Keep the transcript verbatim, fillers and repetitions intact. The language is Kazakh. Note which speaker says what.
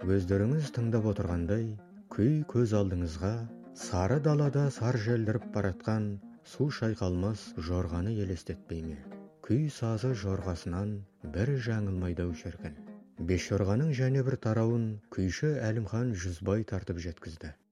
Speaker 1: Өздеріңіз тыңдап отырғандай, күй көз алдыңызға сары далада сар желдіріп баратқан су шайқалмас жорғаны елестетпей ме? Күй сазы жорғасынан бір жаңылмайдау шіркін. Бешжорғаның және бір тарауын күйші Әлімхан Жүзбай тартып жеткізді.